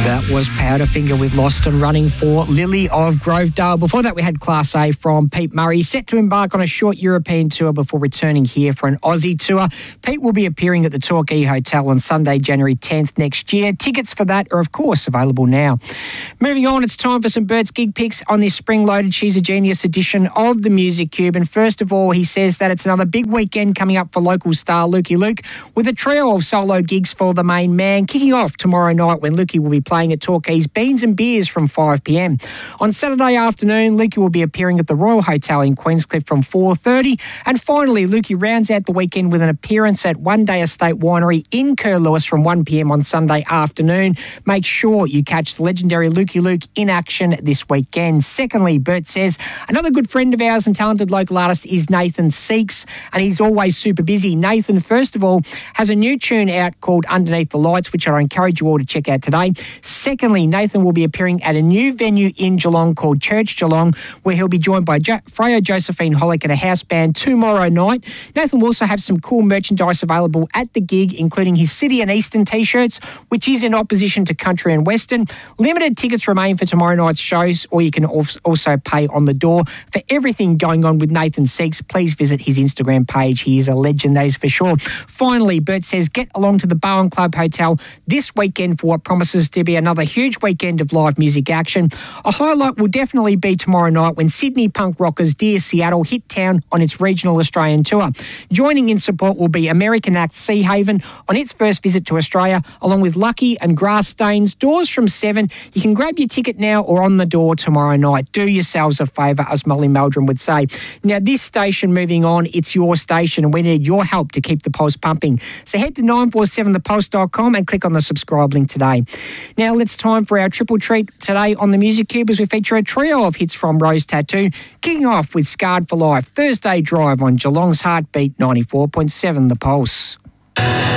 That was Powderfinger with Lost and Running for Lily of Grovedale. Before that, we had Class A from Pete Murray, set to embark on a short European tour before returning here for an Aussie tour. Pete will be appearing at the Torquay Hotel on Sunday, January 10th next year. Tickets for that are, of course, available now. Moving on, it's time for some Bert's gig picks on this spring-loaded She's a Genius edition of the Music Cube. And first of all, he says that it's another big weekend coming up for local star Lukey Luke, with a trio of solo gigs for the main man, kicking off tomorrow night when Lukey will be playing at Torquay's Beans and Beers from 5 p.m. On Saturday afternoon, Lukey will be appearing at the Royal Hotel in Queenscliff from 4:30. And finally, Lukey rounds out the weekend with an appearance at One Day Estate Winery in Curlewis from 1 p.m. on Sunday afternoon. Make sure you catch the legendary Lukey Luke in action this weekend. Secondly, Bert says, another good friend of ours and talented local artist is Nathan Seeks, and he's always super busy. Nathan, first of all, has a new tune out called Underneath the Lights, which I encourage you all to check out today. Secondly, Nathan will be appearing at a new venue in Geelong called Church Geelong, where he'll be joined by Freya Josephine Hollick at a house band tomorrow night. Nathan will also have some cool merchandise available at the gig, including his City and Eastern t-shirts, which is in opposition to Country and Western. Limited tickets remain for tomorrow night's shows, or you can also pay on the door. For everything going on with Nathan Seeks, please visit his Instagram page. He is a legend, that is for sure. Finally, Bert says, get along to the Bowen Club Hotel this weekend for what promises to be another huge weekend of live music action. A highlight will definitely be tomorrow night when Sydney punk rockers Dear Seattle hit town on its regional Australian tour. Joining in support will be American act Sea Haven on its first visit to Australia, along with Lucky and Grass Stains. Doors from 7. You can grab your ticket now or on the door tomorrow night. Do yourselves a favour, as Molly Meldrum would say. Now, this station, moving on, it's your station, and we need your help to keep the pulse pumping. So head to 947thepulse.com and click on the subscribe link today. Now, it's time for our triple treat today on the Music Cube, as we feature a trio of hits from Rose Tattoo, kicking off with Scarred for Life, Thursday Drive on Geelong's Heartbeat 94.7 The Pulse.